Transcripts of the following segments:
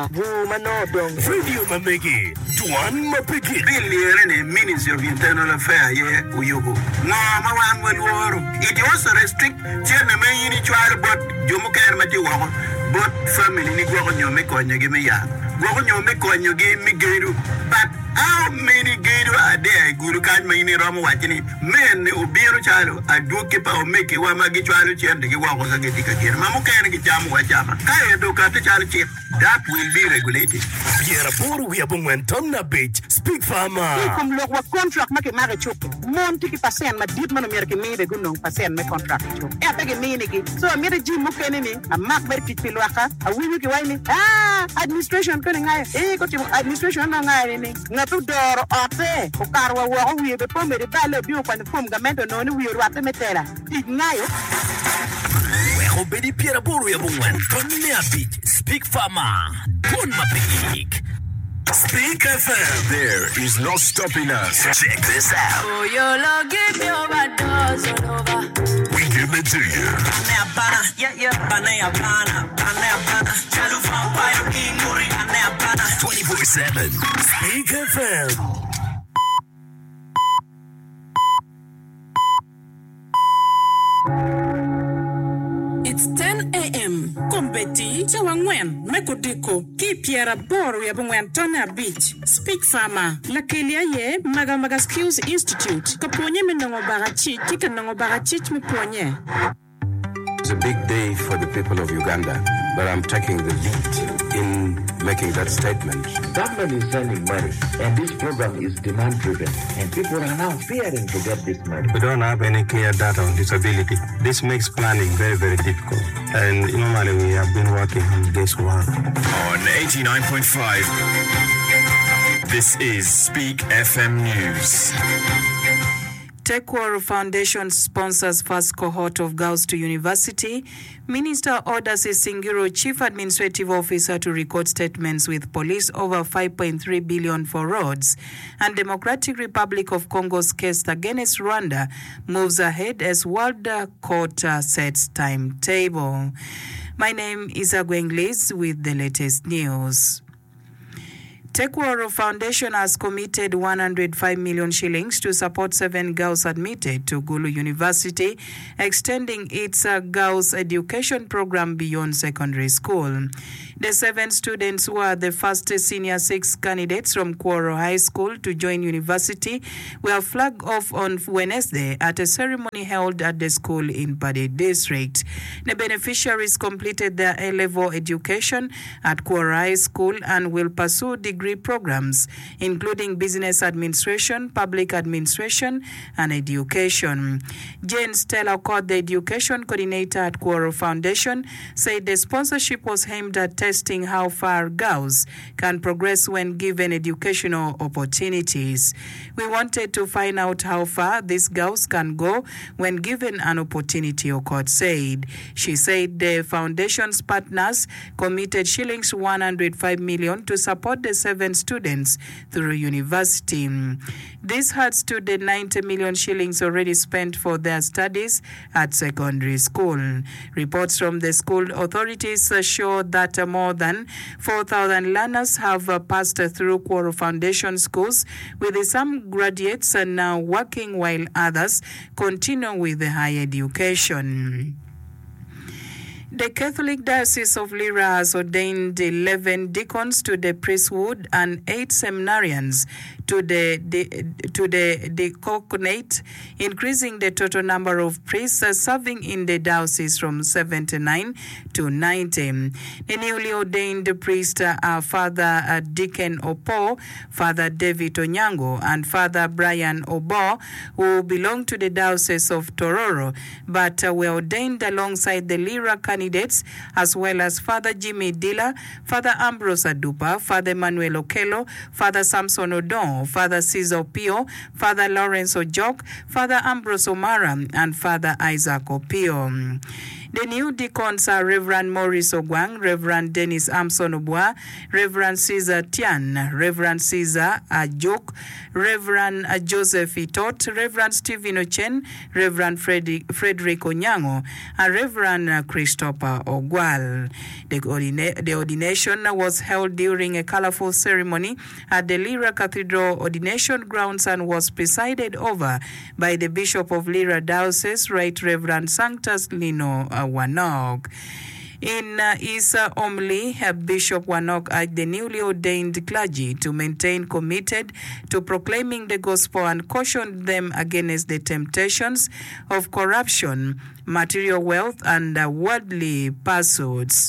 Buma no dong. Radio Mameki, Duan Mapiki. Billy Ministry of Internal Affairs, Uyugo. No, Mawan will war. It also restrict China child, but Jomuka Mati but family Nigono Meko and you give me ya. Gono Meko and you gave me Guru. But how many Guru are there? Guru can't mean Ramo Watini. Men, Ubiro Chalo, I do keep our make it one Magi Chalo and the Giwa and get Mamuka and get Jamu Wajama. I do cut the child chip. That will be regulated. Pierre Bour, we have went on the beach. Speak farmer. Come look what contract make marriage choke. Monty percent, my deep man American made a good no percent my contract. I beg a meaning. So I made a Jim Mukenini, a Mark Berky Pilwaka, a wee wine. Administration couldn't I? Got your administration on ironing. Not to door or say, or Carwa, we have a poem, the ballot of you and the poem, Gamento, no, we are at the Metera. Obedi Pierre Bour, we have went on the beach. Speak farmer. Don't Mapik. Speak FM. There is no stopping us. Check this out. Oh, you'll give me overdose all over. We give it to you. Banana, 24/7. Speak FM. It's 10 a.m. Kumbeti, Chawangwen, Mekodiko, Kipiera Bor, we have went Tona Beach, Speak Farmer, Lakelia Ye, Magamaga Skills Institute, Kaponye Menongo Barachi, Tikanongo Barachich Muponye. It's a big day for the people of Uganda, but I'm taking the lead in making that statement. Government is sending money, and this program is demand-driven, and people are now fearing to get this money. We don't have any clear data on disability. This makes planning very, very difficult. And normally we have been working on this one. On 89.5, this is Speak FM News. Tekwaro Foundation sponsors first cohort of girls to university. Minister orders a Singiro Chief Administrative Officer to record statements with police over 5.3 billion for roads. And Democratic Republic of Congo's case against Rwanda moves ahead as World Court sets timetable. My name is Agwenglis with the latest news. Tekwaro Foundation has committed 105 million shillings to support 7 girls admitted to Gulu University, extending its girls' education program beyond secondary school. The 7 students were the first senior 6 candidates from Kwaro High School to join university were flagged off on Wednesday at a ceremony held at the school in Pade District. The beneficiaries completed their A-level education at Kwaro High School and will pursue degree programs, including business administration, public administration, and education. Jane Stella Court, the education coordinator at Kwaro Foundation, said the sponsorship was aimed at testing how far girls can progress when given educational opportunities. We wanted to find out how far these girls can go when given an opportunity, Okot said. She said the foundation's partners committed shillings 105 million to support the 7 students through university. This adds to the 90 million shillings already spent for their studies at secondary school. Reports from the school authorities show that more than 4,000 learners have passed through Kwaro Foundation schools, with some graduates now working while others continue with the higher education. The Catholic Diocese of Lira has ordained 11 deacons to the priesthood and 8 seminarians to the diaconate, increasing the total number of priests serving in the diocese from 79 to 90. The newly ordained priests are Father Deacon Opo, Father David Onyango, and Father Brian Obo, who belong to the Diocese of Tororo, but were ordained alongside the Lira candidates, as well as Father Jimmy Dilla, Father Ambrose Adupa, Father Manuel Okelo, Father Samson Odon, Father Cesar Pio, Father Lawrence Ojok, Father Ambrose Omara, and Father Isaac Opio. The new deacons are Reverend Maurice Ogwang, Reverend Dennis Amson Obwa, Reverend Caesar Tian, Reverend Caesar Ajok, Reverend Joseph Itot, Reverend Stephen Ochen, Reverend Frederick Onyango, and Reverend Christopher Ogwal. The ordination was held during a colorful ceremony at the Lira Cathedral Ordination Grounds and was presided over by the Bishop of Lira Diocese, Right Reverend Sanctus Lino Wanok. In his homily, Bishop Wanok urged the newly ordained clergy to maintain committed to proclaiming the gospel and cautioned them against the temptations of corruption, material wealth, and worldly pursuits.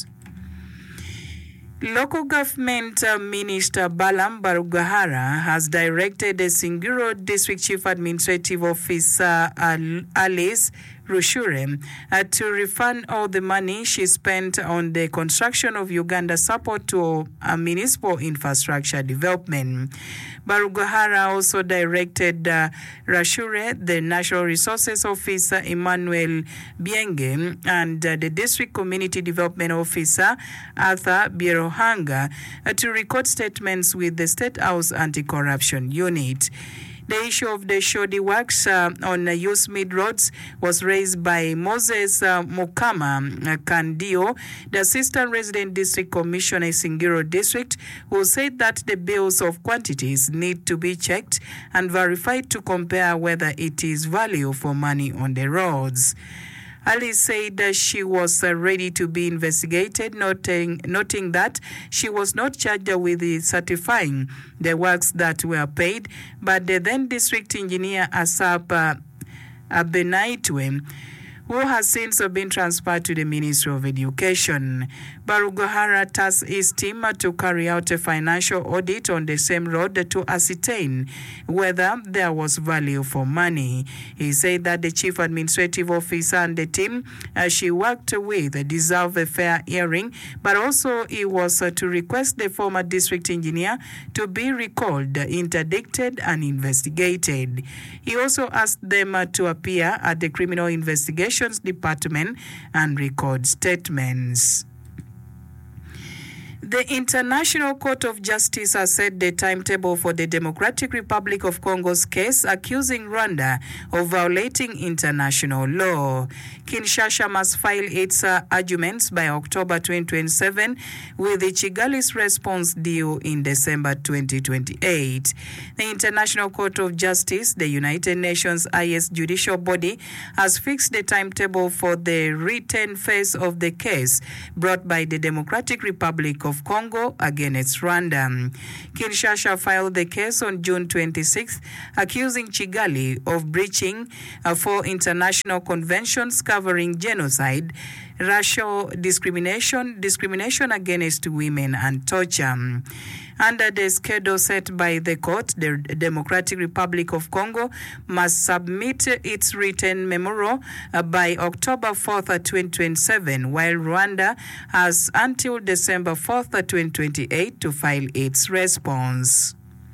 Local Government Minister Balam Barugahara has directed the Singiro District Chief Administrative Officer Alice Rushure to refund all the money she spent on the construction of Uganda support to municipal infrastructure development. Barugahara also directed Rushure, the National Resources Officer Emmanuel Bienge, and the District Community Development Officer Arthur Bierohanga to record statements with the State House Anti-Corruption Unit. The issue of the shoddy works on Youth Mid Roads was raised by Moses Mukama Kandio, the Assistant Resident District Commissioner Singiro District, who said that the bills of quantities need to be checked and verified to compare whether it is value for money on the roads. Ali said that she was ready to be investigated, noting that she was not charged with certifying the works that were paid, but the then district engineer Asap Abenaitwe, who has since been transferred to the Ministry of Education. Barugahara tasked his team to carry out a financial audit on the same road to ascertain whether there was value for money. He said that the Chief Administrative Officer and the team she worked with deserve a fair hearing, but also he was to request the former district engineer to be recalled, interdicted, and investigated. He also asked them to appear at the Criminal Investigations Department and record statements. The International Court of Justice has set the timetable for the Democratic Republic of Congo's case accusing Rwanda of violating international law. Kinshasa must file its arguments by October 2027, with the Kigali's response due in December 2028. The International Court of Justice, the United Nations highest judicial body, has fixed the timetable for the written phase of the case brought by the Democratic Republic of Congo against Rwanda. Kinshasa filed the case on June 26, accusing Kigali of breaching 4 international conventions covering genocide, racial discrimination, discrimination against women, and torture. Under the schedule set by the court, the Democratic Republic of Congo must submit its written memorial by October 4th, 2027, while Rwanda has until December 4th, 2028 to file its response.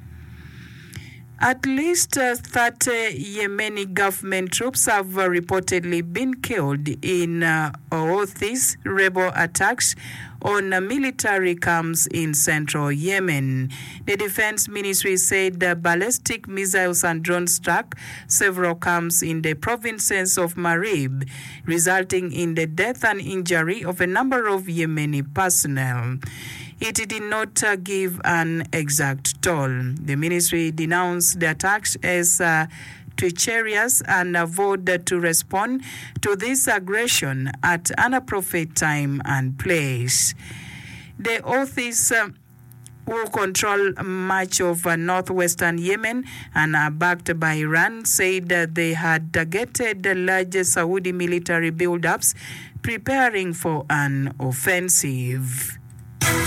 At least 30 Yemeni government troops have reportedly been killed in Houthis rebel attacks on military camps in central Yemen. The Defense Ministry said ballistic missiles and drones struck several camps in the provinces of Marib, resulting in the death and injury of a number of Yemeni personnel. It did not give an exact toll. The ministry denounced the attacks as treacherous and vowed to respond to this aggression at an appropriate time and place. The Houthis who control much of northwestern Yemen and are backed by Iran said that they had targeted the large Saudi military buildups preparing for an offensive.